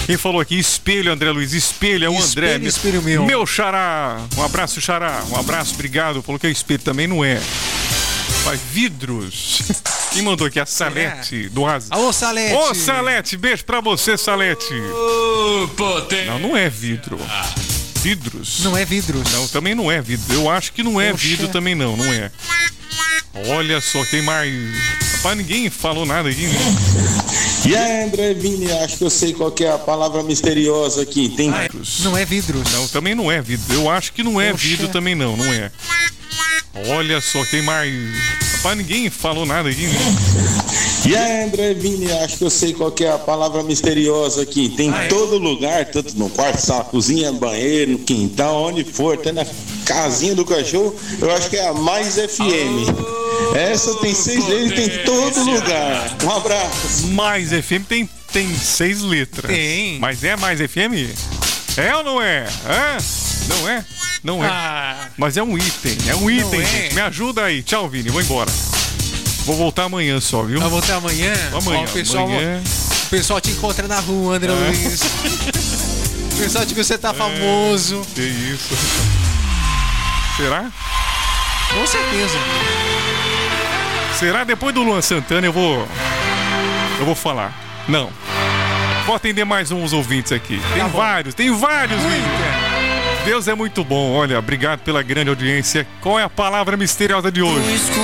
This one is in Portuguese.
Quem falou aqui? Espelho, André Luiz. Espelho, é o André. Espelho meu. Meu xará. Um abraço, xará. Um abraço, obrigado. Falou que é espelho, também não é. Mas vidros. Quem mandou aqui? A Salete, do Asa. Ô, Salete. Ô, Salete, beijo pra você, Salete. Potência. Não é vidro. Vidros. Não é vidros. Não, também não é vidro. Eu acho que não é vidro também não é. Olha só, tem mais. Rapaz, ninguém falou nada aqui. E aí, André Vini, acho que eu sei qual que é a palavra misteriosa aqui. Tem Não é vidros. Não, também não é vidro. Eu acho que não é vidro também não é. Olha só, tem mais. Rapaz, ninguém falou nada aqui. E aí, André Vini, acho que eu sei qual que é a palavra misteriosa aqui. Tem em todo lugar, tanto no quarto, sala, cozinha, banheiro, no quintal, onde for, até na casinha do cachorro. Eu acho que é a Mais FM. Essa tem 6 letras, tem em todo lugar. Um abraço. Mais FM tem 6 letras. Tem. Mas é Mais FM? É ou não é? Hã? Não é? Não é. Mas é um item. É um item, gente. Me ajuda aí. Tchau, Vini. Vou embora. Vou voltar amanhã só, viu? Vai voltar amanhã? Amanhã. Ó, o pessoal te encontra na rua, André Luiz. O pessoal te vê que você tá famoso. Que isso. Será? Com certeza. Será? Depois do Luan Santana eu vou falar. Não. Vou atender mais uns ouvintes aqui. Tem vários, Vini. Deus é muito bom. Olha, obrigado pela grande audiência. Qual é a palavra misteriosa de hoje?